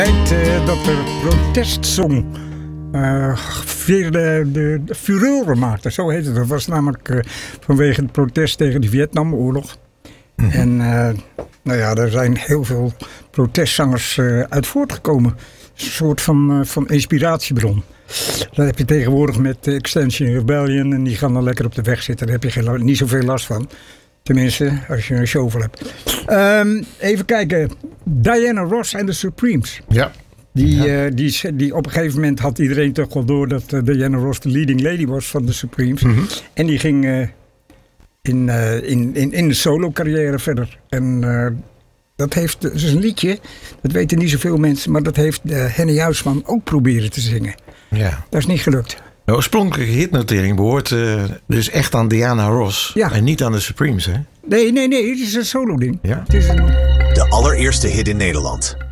Dat er protestsong de furore maakte, zo heette het. Dat was namelijk vanwege het protest tegen de Vietnamoorlog. Mm-hmm. En er zijn heel veel protestzangers uit voortgekomen. Een soort van inspiratiebron. Dat heb je tegenwoordig met Extinction Rebellion en die gaan dan lekker op de weg zitten. Daar heb je niet zoveel last van. Tenminste, als je een show voor hebt. Even kijken. Diana Ross en de Supremes. Ja. Die op een gegeven moment had iedereen toch wel door dat Diana Ross de leading lady was van de Supremes. Mm-hmm. En die ging in de solo carrière verder. En dat is een liedje, dat weten niet zoveel mensen, maar dat heeft Henny Huisman ook proberen te zingen. Ja. Dat is niet gelukt. De oorspronkelijke hitnotering behoort dus echt aan Diana Ross. Ja. En niet aan de Supremes, hè? Nee, het is een solo ding. Ja. Het is De allereerste hit in Nederland.